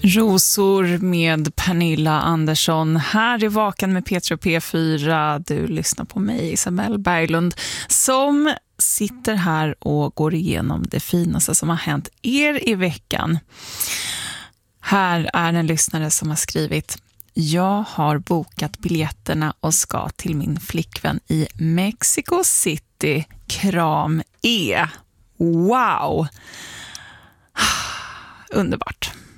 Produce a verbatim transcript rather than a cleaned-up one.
Rosor med Pernilla Andersson. Här är Vaken med Petra P fyra. Du lyssnar på mig, Isabelle Berglund, som sitter här och går igenom det finaste som har hänt er i veckan. Här är en lyssnare som har skrivit: jag har bokat biljetterna och ska till min flickvän i Mexico City. Kram E. Wow! Underbart.